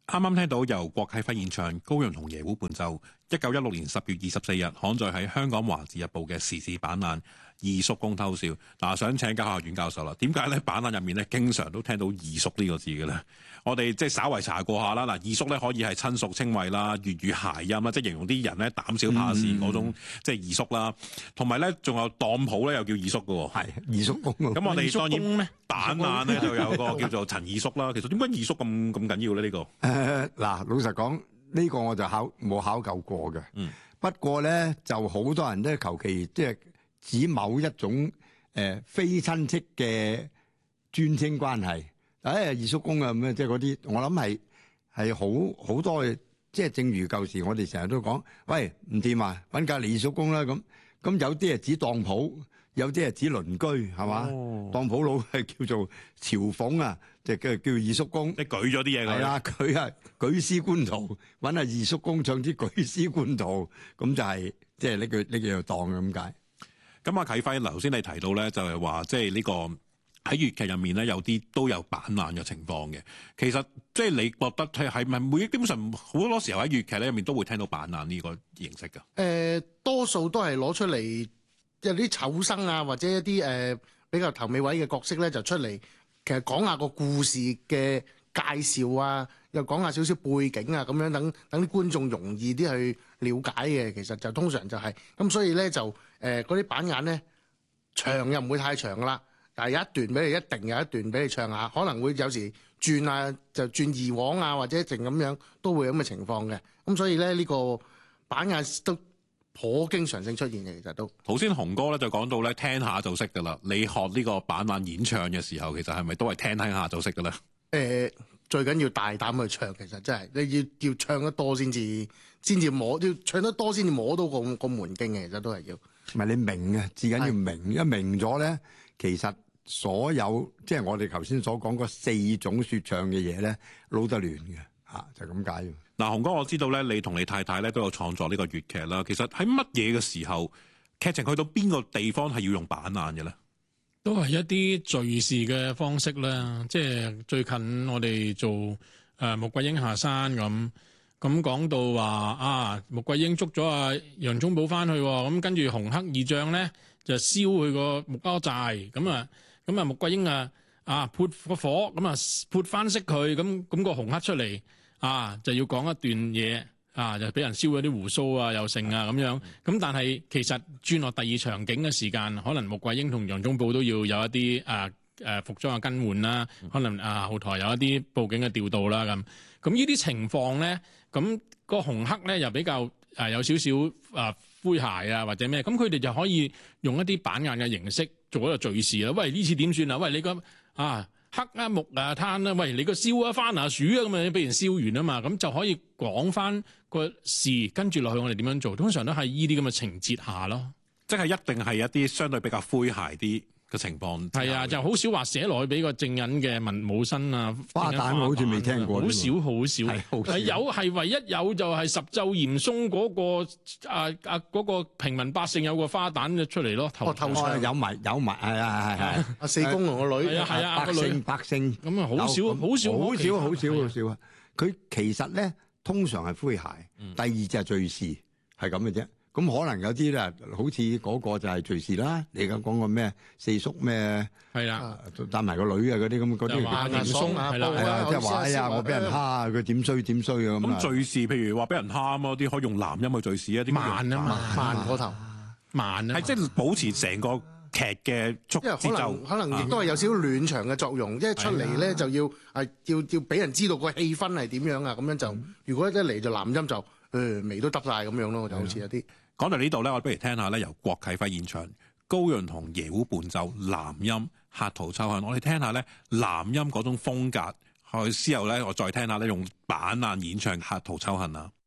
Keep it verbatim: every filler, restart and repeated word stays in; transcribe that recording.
啱啱聽到由郭啟輝演唱《高陽同夜壺伴奏》，一九一六年十月二十四日刊載喺香港華字日報嘅時事版難二叔公偷笑。嗱，想請教下阮教授啦，點解咧版難入面咧經常都聽到二叔呢個字嘅咧？我哋即係稍為查過下啦。嗱，二叔咧可以係親屬稱謂啦，粵語諧音啦，即係形容啲人咧膽小怕事嗰種，嗯、即係二叔啦。同埋咧，仲有當鋪咧又叫二叔嘅喎。 係二叔公。 咁我哋當然版難咧就有個叫做陳二叔啦。其實點解二叔咁咁緊要咧？呢、呢個誒嗱，老實講，呢、呢個我就考冇考究過嘅。 嗯。 不過咧，就好多人都求其即係指某一種誒、呃、非親戚嘅尊稱關係。誒、哎、二叔公啊，咁即係嗰啲，我諗係係好好多嘅，即係正如舊時我哋成日都講，喂唔掂啊，揾隔離二叔公啦咁。咁有啲係指當鋪，有啲係指鄰居，係嘛？哦、當鋪佬係叫做嘲諷啊，就叫叫二叔公。 你舉咗啲嘢㗎。係啦， 佢係舉絲觀圖，揾阿二叔公唱啲舉絲觀圖，咁就係即係呢句呢句就當咁解。 咁阿啟輝，頭先你提到咧，就係話即係呢個。喺粵劇入面咧，有啲都有版難嘅情況嘅。其實即係你覺得係係咪每基本上好多時候喺粵劇咧入面都會聽到版難呢個形式㗎？誒、 呃，多數都係攞出嚟有啲丑生啊，或者一啲誒、呃、比較頭尾位嘅角色咧，就出嚟其實講下個故事嘅介紹啊，又講下少少背景啊，咁樣等等啲觀眾容易啲去了解嘅。其實就通常就係、是、咁，所以咧就誒嗰啲版眼咧長又唔會太長㗎啦。但係有一段俾你，一定有一段俾你唱下，可能會有時轉啊，就轉二往啊，或者淨咁樣都會有咁嘅情況嘅。咁所以咧，呢個版眼都頗經常性出現嘅，其實都。頭先洪哥咧就講到咧，聽下就識㗎啦。你學呢個版眼演唱嘅時候，其實係咪都係聽聽下就識㗎咧？誒、 呃，最緊要大膽去唱，其實真係你要要唱得多先至先至摸，要唱得多先至摸到個個門徑嘅，其實都係要。 唔係你明啊，至緊要明，一明咗咧，其實。所有即係我哋頭先所講嗰四種説唱嘅嘢咧，撈得亂嘅嚇，就咁解。 嗱，洪哥，我知道咧，你同你太太咧都有創作呢個粵劇啦。其實喺乜嘢嘅時候，劇情去到邊個地方係要用版眼嘅咧？ 都係一啲敘事嘅方式啦。即係最近我哋做誒、呃、穆桂英下山咁，咁講到話啊，穆桂英捉咗阿楊宗保翻去，咁跟住紅黑二將咧就燒佢個木瓜寨咁啊。咁啊，穆桂英啊，啊潑個火，咁啊潑翻熄佢，咁咁個紅黑出嚟，啊就要講一段嘢，啊就俾人燒咗啲鬍鬚啊，又剩啊咁樣。咁但係其實轉落第二場景嘅時間，可能穆桂英同楊宗保都要有一啲誒誒服裝嘅更換啦，可能啊後台有一啲佈景嘅調度啦咁。咁呢啲情況咧，咁個紅黑咧又比較誒有少少誒詼諧啊或者咩，咁佢哋就可以用一啲版眼嘅形式。做一個敘事啦，喂呢次點算啊？喂你個啊黑啊木啊炭啊，喂你個燒啊番啊薯啊咁啊，俾人燒完啊嘛，咁就可以講翻個事，跟住落去我哋點樣做？通常都係依啲咁嘅情節下咯， 即係一定係一啲相對比較詼諧啲嘅情況。 係啊，就好少話寫落去俾個正人嘅文武生啊。 花旦我好似未聽過， 好少好少。係有係唯一有就係十奏嚴嵩嗰個啊啊嗰個平民百姓有個花旦就出嚟咯。 哦，頭上有埋有埋，係啊係係。 阿四公同個女， 係啊係啊， 百姓百姓咁啊，好少好少好少好少好少啊！佢其實咧通常係詼諧，第二就係敘事，係咁嘅啫。咁可能有啲咧，好似嗰個就係敘事啦。你而家講個咩四叔咩？ 係啦， 帶埋個女啊嗰啲咁嗰啲。 嚴嵩係啦， 係啊，即係話哎呀，我俾人蝦，佢點衰點衰啊咁。 咁敘事譬如話俾人蝦嗰啲，可以用南音去敘事啊？啲慢啊嘛， 慢過頭， 慢啊， 係即係保持成個劇嘅速節奏。 可能亦都係有少少暖場嘅作用，因為出嚟咧就要係要要俾人知道個氣氛係點樣啊。咁樣就如果一嚟就南音就誒眉都耷晒咁樣咯，就好似有啲。 講到呢度咧，我不如聽下咧由郭啟輝演唱《高陽同夜壺伴奏》南音客途秋恨。我哋聽下咧南音嗰種風格，去之後咧我再聽下咧用版眼演唱客途秋恨啊。